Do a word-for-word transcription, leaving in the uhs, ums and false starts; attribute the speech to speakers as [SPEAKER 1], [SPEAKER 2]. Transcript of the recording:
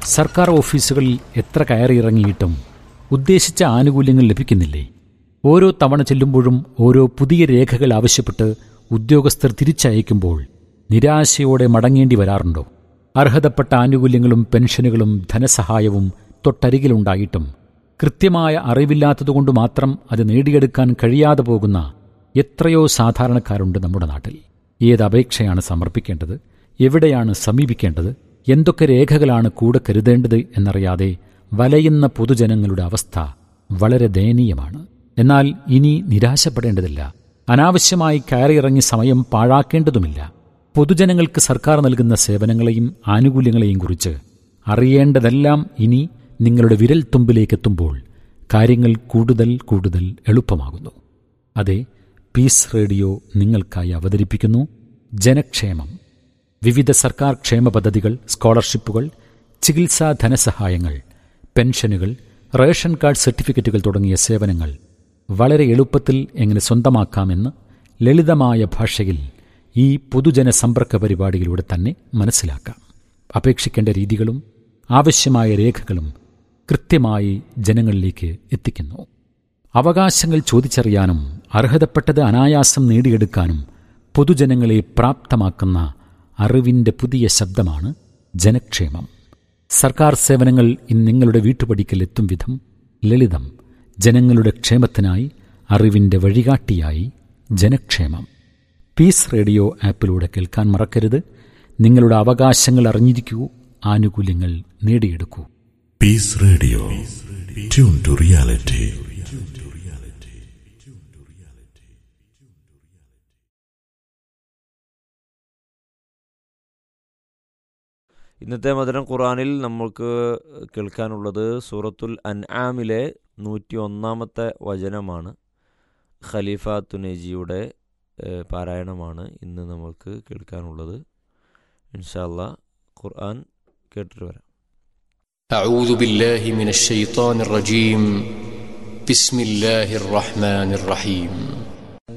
[SPEAKER 1] സർക്കാർ ഓഫീസുകളിൽ എത്ര കയറിയിറങ്ങിയിട്ടും ഉദ്ദേശിച്ച ആനുകൂല്യങ്ങൾ ലഭിക്കുന്നില്ലേ? ഓരോ തവണ ചെല്ലുമ്പോഴും ഓരോ പുതിയ രേഖകൾ ആവശ്യപ്പെട്ട് ഉദ്യോഗസ്ഥർ തിരിച്ചയക്കുമ്പോൾ നിരാശയോടെ മടങ്ങേണ്ടി വരാറുണ്ടോ? അർഹതപ്പെട്ട ആനുകൂല്യങ്ങളും പെൻഷനുകളും ധനസഹായവും തൊട്ടരികിലുണ്ടായിട്ടും കൃത്യമായ അറിവില്ലാത്തതുകൊണ്ട് മാത്രം അത് നേടിയെടുക്കാൻ കഴിയാതെ പോകുന്ന എത്രയോ സാധാരണക്കാരുണ്ട് നമ്മുടെ നാട്ടിൽ. ഏത് അപേക്ഷയാണ് സമർപ്പിക്കേണ്ടത്? എവിടെയാണ് സമീപിക്കേണ്ടത്? എന്തൊക്കെ രേഖകളാണ് കൂടെ കരുതേണ്ടത് എന്നറിയാതെ വലയുന്ന പൊതുജനങ്ങളുടെ അവസ്ഥ വളരെ ദയനീയമാണ്. എന്നാൽ ഇനി നിരാശപ്പെടേണ്ടതില്ല. അനാവശ്യമായി കയറിയിറങ്ങി സമയം പാഴാക്കേണ്ടതുമില്ല. പൊതുജനങ്ങൾക്ക് സർക്കാർ നൽകുന്ന സേവനങ്ങളെയും ആനുകൂല്യങ്ങളെയും കുറിച്ച് അറിയേണ്ടതെല്ലാം ഇനി നിങ്ങളുടെ വിരൽത്തുമ്പിലേക്കെത്തുമ്പോൾ കാര്യങ്ങൾ കൂടുതൽ കൂടുതൽ എളുപ്പമാകുന്നു. അതെ, പീസ് റേഡിയോ നിങ്ങൾക്കായി അവതരിപ്പിക്കുന്നു ജനക്ഷേമം. വിവിധ സർക്കാർ ക്ഷേമ പദ്ധതികൾ, സ്കോളർഷിപ്പുകൾ, ചികിത്സാ ധനസഹായങ്ങൾ, പെൻഷനുകൾ, റേഷൻ കാർഡ് സർട്ടിഫിക്കറ്റുകൾ തുടങ്ങിയ സേവനങ്ങൾ വളരെ എളുപ്പത്തിൽ എങ്ങനെ സ്വന്തമാക്കാമെന്ന് ലളിതമായ ഭാഷയിൽ ഈ പൊതുജന സമ്പർക്ക പരിപാടിയിലൂടെ തന്നെ മനസ്സിലാക്കാം. അപേക്ഷിക്കേണ്ട രീതികളും ആവശ്യമായ രേഖകളും കൃത്യമായി ജനങ്ങളിലേക്ക് എത്തിക്കുന്നു. അവകാശങ്ങൾ ചോദിച്ചറിയാനും അർഹതപ്പെട്ടത് അനായാസം നേടിയെടുക്കാനും പൊതുജനങ്ങളെ പ്രാപ്തമാക്കുന്ന അറിവിൻ്റെ പുതിയ ശബ്ദമാണ് ജനക്ഷേമം. സർക്കാർ സേവനങ്ങൾ ഇന്ന് നിങ്ങളുടെ വീട്ടുപടിക്കൽ എത്തും വിധം ലളിതം. ജനങ്ങളുടെ ക്ഷേമത്തിനായി, അറിവിൻ്റെ വഴികാട്ടിയായി ജനക്ഷേമം. പീസ് റേഡിയോ ആപ്പിലൂടെ കേൾക്കാൻ മറക്കരുത്. നിങ്ങളുടെ അവകാശങ്ങൾ അറിഞ്ഞിരിക്കൂ, ആനുകൂല്യങ്ങൾ നേടിയെടുക്കൂ.
[SPEAKER 2] Piece radio, tune to reality.
[SPEAKER 3] ഇന്നത്തെ മധുരം ഖുർആനിൽ നമ്മൾക്ക് കേൾക്കാനുള്ളത് സൂറത്തുൽ അൻആമിലെ നൂറ്റി ഒന്നാമത്തെ വചനമാണ്. ഖലീഫ തുനേജിയുടെ പാരായണമാണ് ഇന്ന് നമ്മൾക്ക് കേൾക്കാനുള്ളത്. ഇൻഷാ അല്ലാഹ് ഖുർആൻ കേട്ടിട്ട് വരാം.
[SPEAKER 4] أعوذ بالله من الشيطان الرجيم. بسم الله الرحمن الرحيم.